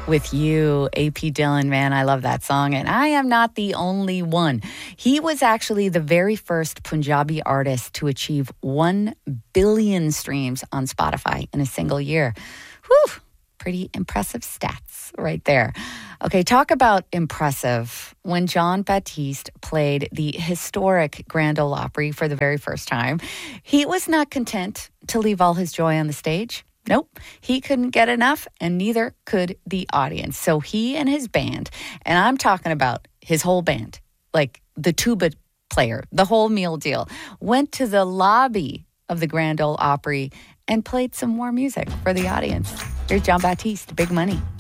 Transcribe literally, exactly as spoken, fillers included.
With You, A P Dylan, man, I love that song. And I am not the only one. He was actually the very first Punjabi artist to achieve one billion streams on Spotify in a single year. Whew, pretty impressive stats right there. Okay, talk about impressive. When Jon Batiste played the historic Grand Ole Opry for the very first time, he was not content to leave all his joy on the stage. Nope, he couldn't get enough, and neither could the audience. So he and his band, and I'm talking about his whole band, like the tuba player, the whole meal deal, went to the lobby of the Grand Ole Opry and played some more music for the audience. Here's Jon Batiste, Big Money.